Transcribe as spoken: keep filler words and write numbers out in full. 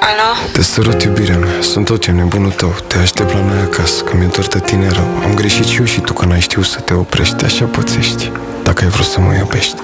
Alo? Te sărut, iubirea mea, sunt tot ce nebunul tău. Te aștept la noi acasă, că mi-e dor de tine rău. Am greșit și eu și tu, că n-ai știut să te oprești. Așa pățești, dacă ai vrut să mă iubești.